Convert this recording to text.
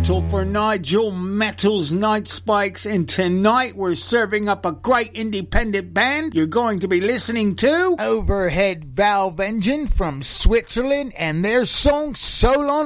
Metal for Nigel Metal's Night Spikes, and tonight we're serving up a great independent band. You're going to be listening to Overhead Valve Engine from Switzerland and their song Soul on